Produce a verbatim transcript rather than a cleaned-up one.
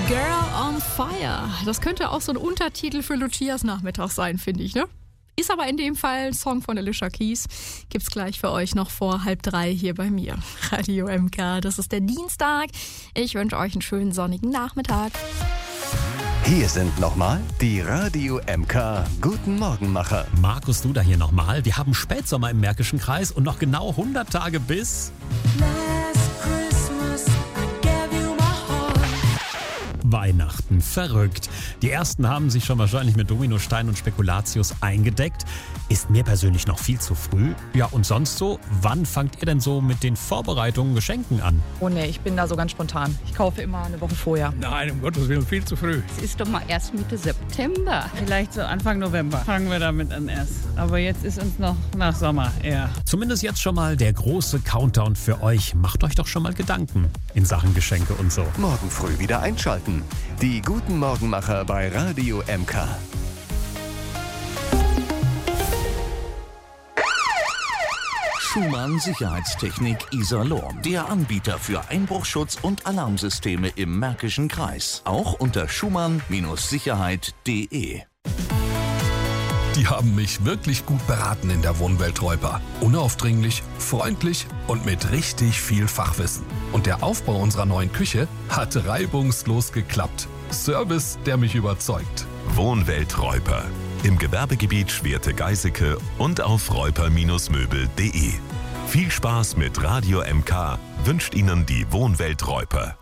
Girl on Fire. Das könnte auch so ein Untertitel für Lucias Nachmittag sein, finde ich, ne? Ist aber in dem Fall ein Song von Alicia Keys. Gibt's gleich für euch noch vor halb drei hier bei mir. Radio M K, das ist der Dienstag. Ich wünsche euch einen schönen sonnigen Nachmittag. Hier sind nochmal die Radio M K Guten Morgenmacher. Markus Duda hier nochmal. Wir haben Spätsommer im Märkischen Kreis und noch genau hundert Tage bis Weihnachten. Verrückt. Die ersten haben sich schon wahrscheinlich mit Dominostein und Spekulatius eingedeckt. Ist mir persönlich noch viel zu früh. Ja, und sonst so? Wann fangt ihr denn so mit den Vorbereitungen, Geschenken an? Oh ne, ich bin da so ganz spontan. Ich kaufe immer eine Woche vorher. Nein, um Gottes Willen, viel zu früh. Es ist doch mal erst Mitte September. Vielleicht so Anfang November fangen wir damit an erst. Aber jetzt ist uns noch nach Sommer eher. Zumindest jetzt schon mal der große Countdown für euch. Macht euch doch schon mal Gedanken in Sachen Geschenke und so. Morgen früh wieder einschalten. Die Guten Morgenmacher bei Radio M K. Schumann Sicherheitstechnik Iserlohn, der Anbieter für Einbruchschutz und Alarmsysteme im Märkischen Kreis. Auch unter schumann Sicherheit punkt de. Die haben mich wirklich gut beraten in der Wohnwelt Reuper. Unaufdringlich, freundlich und mit richtig viel Fachwissen. Und der Aufbau unserer neuen Küche hat reibungslos geklappt. Service, der mich überzeugt. Wohnwelt Reuper. Im Gewerbegebiet Schwerte-Geiseke und auf reuper Möbel punkt de. Viel Spaß mit Radio M K wünscht Ihnen die Wohnwelt Reuper.